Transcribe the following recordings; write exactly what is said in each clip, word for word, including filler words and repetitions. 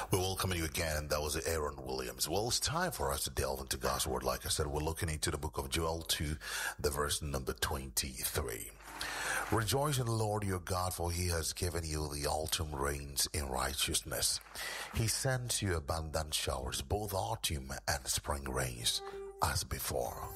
We welcome you again. That was Aaron Williams. Well, it's time for us to delve into God's Word. Like I said, we're looking into the book of Joel two, the verse number twenty-three. Rejoice in the Lord your God, for he has given you the autumn rains in righteousness. He sends you abundant showers, both autumn and spring rains, as before.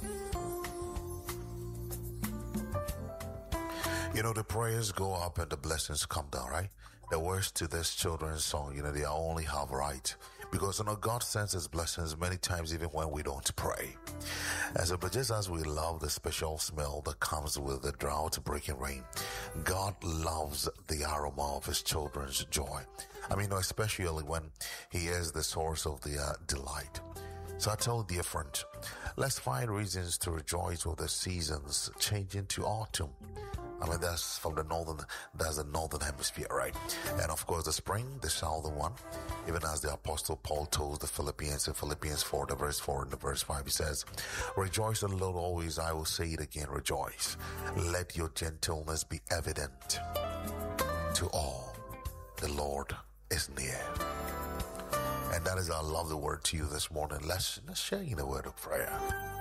You know, the prayers go up and the blessings come down, right? The words to this children's song, you know, they are only half right. Because, you know, God sends his blessings many times even when we don't pray. And so, but just as we love the special smell that comes with the drought-breaking rain, God loves the aroma of his children's joy. I mean, especially when he is the source of the uh, delight. So I tell you, dear friend, let's find reasons to rejoice with the seasons changing to autumn. I mean, that's from the northern, that's the northern hemisphere, right? And of course, the spring, the southern one, even as the apostle Paul told the Philippians in Philippians four, the verse four and the verse five, he says, rejoice in the Lord always. I will say it again, rejoice. Let your gentleness be evident to all. The Lord is near. And that is our love the word to you this morning. Let's, let's share in a word of prayer.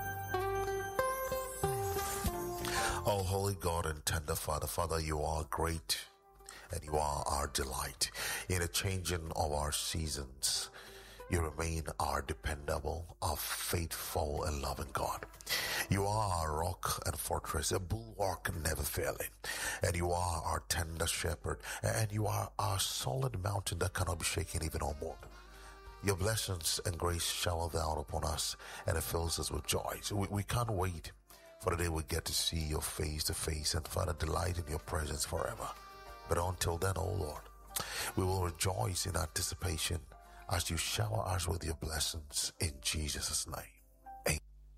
Oh, holy God and tender Father, Father, you are great and you are our delight. In the changing of our seasons, you remain our dependable, our faithful and loving God. You are our rock and fortress, a bulwark never failing. And you are our tender shepherd, and you are our solid mountain that cannot be shaken even or moved. Your blessings and grace shower down upon us, and it fills us with joy. So we, we can't wait for the day we get to see your face to face and Father, delight in your presence forever. But until then, oh Lord, we will rejoice in anticipation as you shower us with your blessings in Jesus' name.